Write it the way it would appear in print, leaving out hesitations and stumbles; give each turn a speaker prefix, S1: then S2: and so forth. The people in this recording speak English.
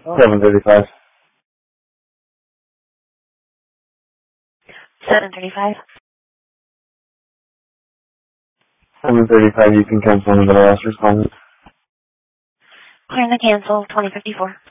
S1: 7:35.
S2: 7:35.
S1: 7:35, you can cancel the last respondent.
S2: Clearing the cancel, 2054.